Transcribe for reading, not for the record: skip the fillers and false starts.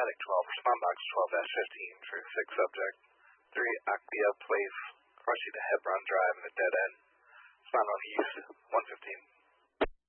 Medic 12, respond box 12-15 for 6 subject. 3, Acquia Place, crossing to Hebron Drive in a dead end. Respond on East 115.